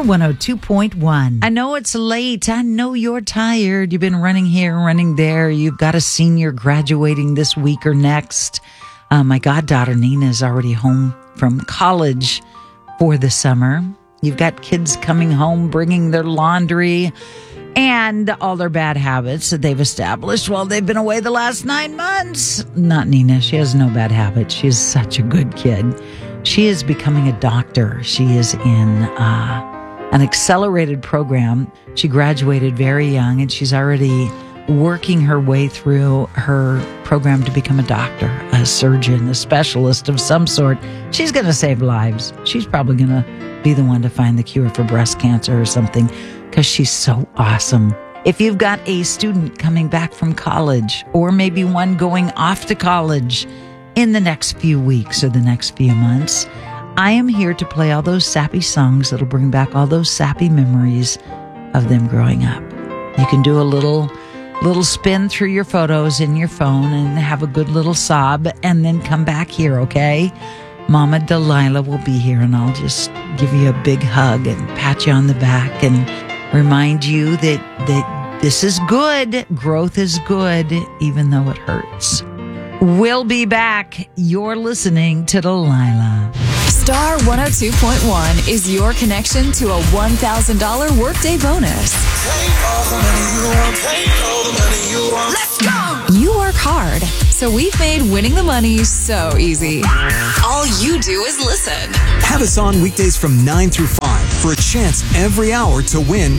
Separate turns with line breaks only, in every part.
Star 102.1. I know it's late. I know you're tired. You've been running here, running there. You've got a senior graduating this week or next. My goddaughter Nina is already home from college for the summer. You've got kids coming home, bringing their laundry and all their bad habits that they've established while they've been away the last 9 months. Not Nina. She has no bad habits. She is such a good kid. She is becoming a doctor. She is in an accelerated program. She graduated very young, and she's already working her way through her program to become a doctor, a surgeon, a specialist of some sort. She's going to save lives. She's probably going to be the one to find the cure for breast cancer or something, because she's so awesome. If you've got a student coming back from college, or maybe one going off to college in the next few weeks or the next few months, I am here to play all those sappy songs that'll bring back all those sappy memories of them growing up. You can do a little spin through your photos in your phone and have a good little sob, and then come back here, okay? Mama Delilah will be here, and I'll just give you a big hug and pat you on the back and remind you that this is good. Growth is good, even though it hurts. We'll be back. You're listening to Delilah.
Star 102.1 is your connection to a $1,000 workday bonus. Let's go! You work hard, so we've made winning the money so easy. All you do is listen.
Have us on weekdays from 9 through 5 for a chance every hour to win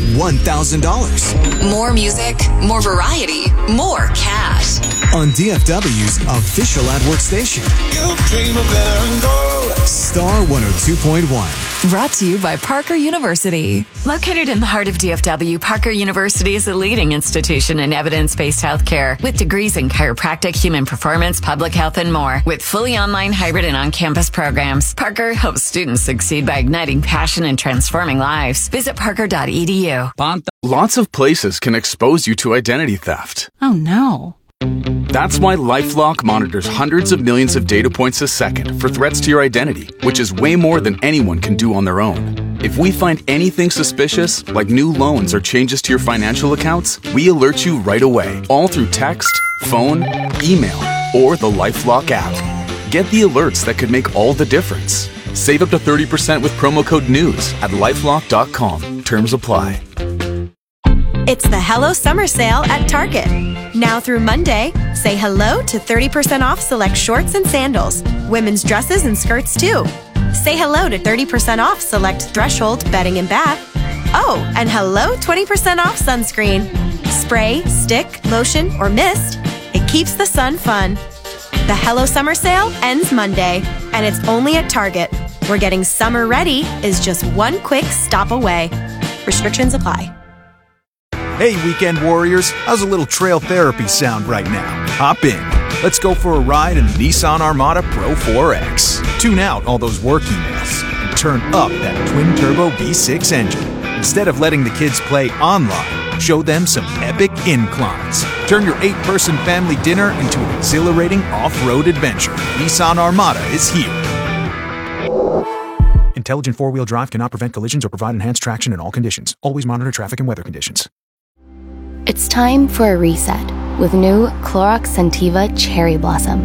$1,000.
More music, more variety, more cash.
On DFW's official ad-work station.
You dream of better and gold.
Star 102.1.
Brought to you by Parker University.
Located in the heart of DFW, Parker University is a leading institution in evidence-based healthcare with degrees in chiropractic, human performance, public health, and more. With fully online, hybrid, and on-campus programs, Parker helps students succeed by igniting passion and transforming lives. Visit parker.edu.
Lots of places can expose you to identity theft.
Oh no.
That's why LifeLock monitors hundreds of millions of data points a second for threats to your identity, which is way more than anyone can do on their own. If we find anything suspicious, like new loans or changes to your financial accounts, we alert you right away, all through text, phone, email, or the LifeLock app. Get the alerts that could make all the difference. Save up to 30% with promo code NEWS at lifelock.com. Terms apply.
It's the Hello Summer Sale at Target. Now through Monday, say hello to 30% off select shorts and sandals, women's dresses and skirts too. Say hello to 30% off select Threshold bedding and bath. Oh, and hello 20% off sunscreen. Spray, stick, lotion, or mist. It keeps the sun fun. The Hello Summer Sale ends Monday, and it's only at Target, where getting summer ready is just one quick stop away. Restrictions apply.
Hey, weekend warriors, how's a little trail therapy sound right now? Hop in. Let's go for a ride in the Nissan Armada Pro 4X. Tune out all those work emails and turn up that twin-turbo V6 engine. Instead of letting the kids play online, show them some epic inclines. Turn your 8-person family dinner into an exhilarating off-road adventure. Nissan Armada is here. Intelligent four-wheel drive cannot prevent collisions or provide enhanced traction in all conditions. Always monitor traffic and weather conditions.
It's time for a reset with new Clorox Scentiva Cherry Blossom.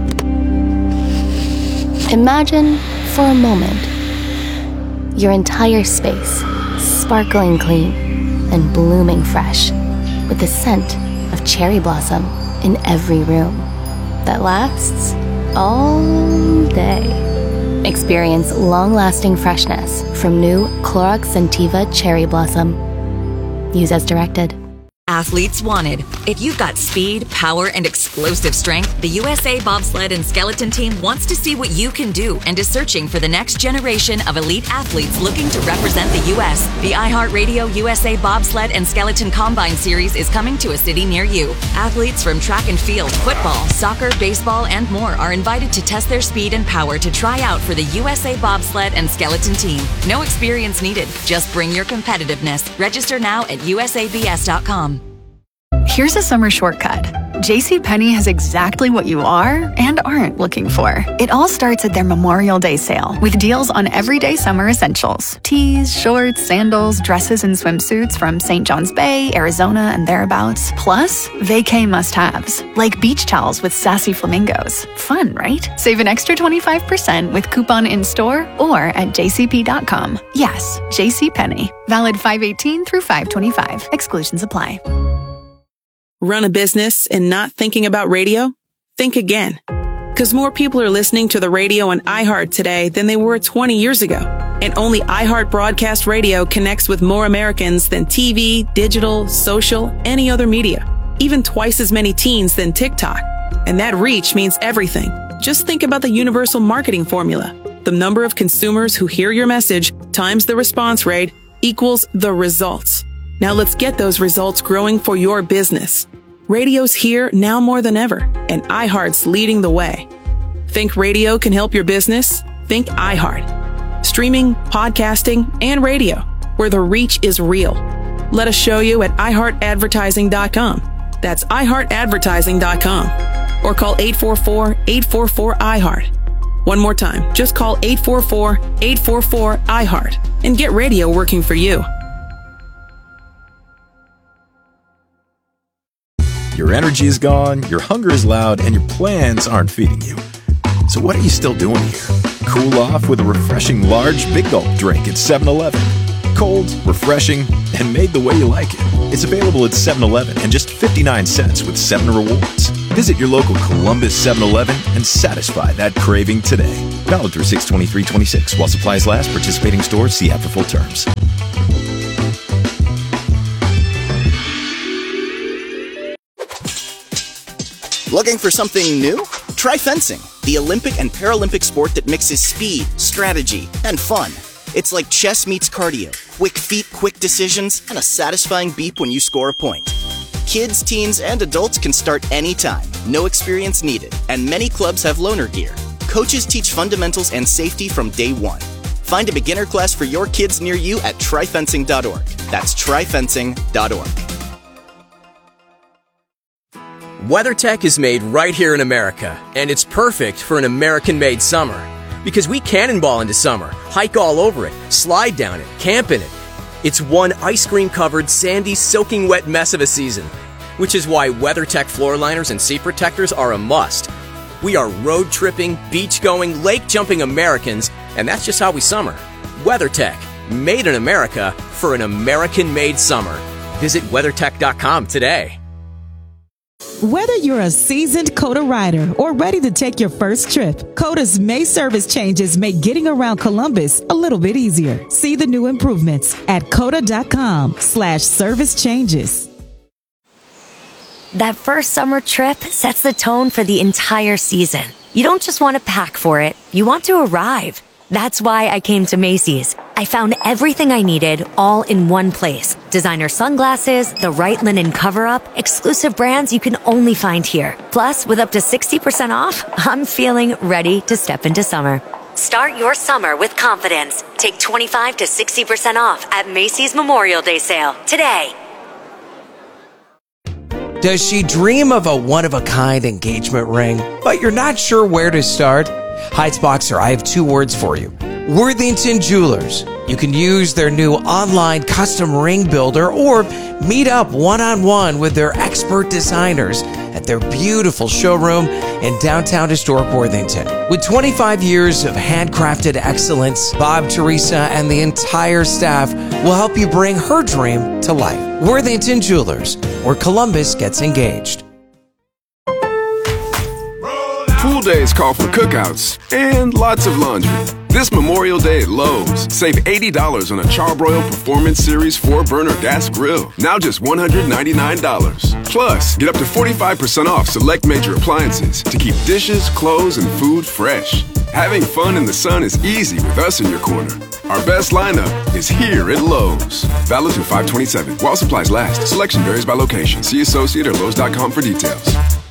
Imagine, for a moment, your entire space sparkling clean and blooming fresh with the scent of cherry blossom in every room that lasts all day. Experience long-lasting freshness from new Clorox Scentiva Cherry Blossom. Use as directed.
Athletes wanted. If you've got speed, power, and explosive strength, the USA Bobsled and Skeleton Team wants to see what you can do and is searching for the next generation of elite athletes looking to represent the U.S. The iHeartRadio USA Bobsled and Skeleton Combine Series is coming to a city near you. Athletes from track and field, football, soccer, baseball, and more are invited to test their speed and power to try out for the USA Bobsled and Skeleton Team. No experience needed. Just bring your competitiveness. Register now at usabs.com.
Here's a summer shortcut.
JCPenney has exactly what you are and aren't looking for. It all starts at their Memorial Day sale with deals on everyday summer essentials. Tees, shorts, sandals, dresses, and swimsuits from St. John's Bay, Arizona, and thereabouts. Plus, vacay must-haves, like beach towels with sassy flamingos. Fun, right? Save an extra 25% with coupon in-store or at jcp.com. Yes, JCPenney. Valid 5/18 through 5/25. Exclusions apply.
Run a business and not thinking about radio? Think again. Because more people are listening to the radio on iHeart today than they were 20 years ago. And only iHeart Broadcast Radio connects with more Americans than TV, digital, social, any other media. Even twice as many teens than TikTok. And that reach means everything. Just think about the universal marketing formula. The number of consumers who hear your message times the response rate equals the results. Now let's get those results growing for your business. Radio's here now more than ever, and iHeart's leading the way. Think radio can help your business? Think iHeart. Streaming, podcasting, and radio, where the reach is real. Let us show you at iHeartAdvertising.com. That's iHeartAdvertising.com. Or call 844-844-iHeart. One more time, just call 844-844-iHeart and get radio working for you.
Your energy is gone, your hunger is loud, and your plans aren't feeding you. So what are you still doing here? Cool off with a refreshing large Big Gulp drink at 7-Eleven. Cold, refreshing, and made the way you like it. It's available at 7-Eleven and just 59 cents with 7 rewards. Visit your local Columbus 7-Eleven and satisfy that craving today. Valid through 6/23/26 while supplies last. Participating stores, see app for full terms.
Looking for something new? Try fencing, the Olympic and Paralympic sport that mixes speed, strategy, and fun. It's like chess meets cardio. Quick feet, quick decisions, and a satisfying beep when you score a point. Kids, teens, and adults can start anytime. No experience needed. And many clubs have loaner gear. Coaches teach fundamentals and safety from day one. Find a beginner class for your kids near you at tryfencing.org. That's tryfencing.org.
WeatherTech is made right here in America, and it's perfect for an American-made summer. Because we cannonball into summer, hike all over it, slide down it, camp in it. It's one ice cream-covered, sandy, soaking wet mess of a season, which is why WeatherTech floor liners and seat protectors are a must. We are road-tripping, beach-going, lake-jumping Americans, and that's just how we summer. WeatherTech, made in America for an American-made summer. Visit WeatherTech.com today.
Whether you're a seasoned COTA rider or ready to take your first trip, COTA's May service changes make getting around Columbus a little bit easier. See the new improvements at COTA.com/service changes.
That first summer trip sets the tone for the entire season. You don't just want to pack for it, you want to arrive. That's why I came to Macy's. I found everything I needed all in one place. Designer sunglasses, the right linen cover-up, exclusive brands you can only find here. Plus, with up to 60% off, I'm feeling ready to step into summer. Start your summer with confidence. Take 25 to 60% off at Macy's Memorial Day sale today.
Does she dream of a one-of-a-kind engagement ring, but you're not sure where to start? Heights Boxer, I have 2 words for you. Worthington Jewelers. You can use their new online custom ring builder or meet up one-on-one with their expert designers at their beautiful showroom in downtown historic Worthington. With 25 years of handcrafted excellence, Bob, Teresa, and the entire staff will help you bring her dream to life. Worthington Jewelers, where Columbus gets engaged.
Pool days call for cookouts and lots of laundry. This Memorial Day at Lowe's, save $80 on a Charbroil Performance Series 4-burner gas grill. Now just $199. Plus, get up to 45% off select major appliances to keep dishes, clothes, and food fresh. Having fun in the sun is easy with us in your corner. Our best lineup is here at Lowe's. Valid through 5/27. While supplies last. Selection varies by location. See associate or Lowe's.com for details.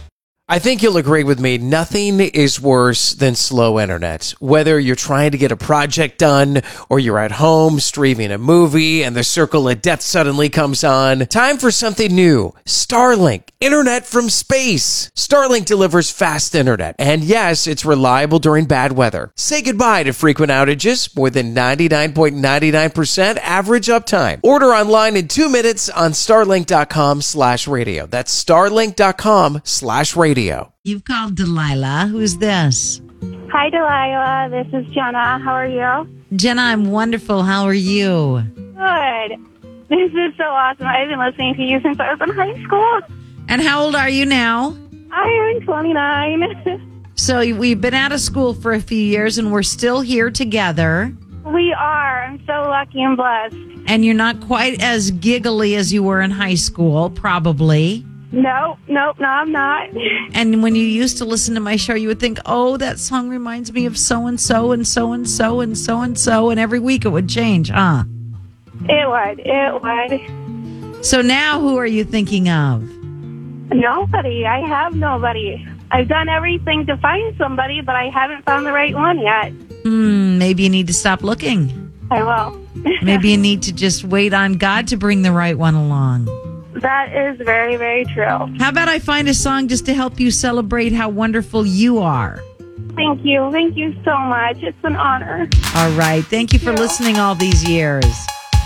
I think you'll agree with me. Nothing is worse than slow internet. Whether you're trying to get a project done or you're at home streaming a movie and the circle of death suddenly comes on. Time for something new. Starlink. Internet from space. Starlink delivers fast internet. And yes, it's reliable during bad weather. Say goodbye to frequent outages. More than 99.99% average uptime. Order online in 2 minutes on starlink.com/radio. That's starlink.com/radio.
You've called Delilah. Who's this?
Hi, Delilah. This is Jenna. How are you?
Jenna, I'm wonderful. How are you?
Good. This is so awesome. I've been listening to you since I was in high school.
And how old are you now?
I am 29.
So we've been out of school for a few years and we're still here together.
We are. I'm so lucky and blessed.
And you're not quite as giggly as you were in high school, probably.
No, I'm not.
And when you used to listen to my show, you would think, oh, that song reminds me of so-and-so and so-and-so and so-and-so. And every week it would change, huh?
It would.
So now who are you thinking of?
Nobody. I have nobody. I've done everything to find somebody, but I haven't found the right one yet.
Maybe you need to stop looking.
I will.
Maybe you need to just wait on God to bring the right one along.
That is very, very true.
How about I find a song just to help you celebrate how wonderful you are?
Thank you. Thank you so much. It's an honor.
All right. Thank you for listening all these years.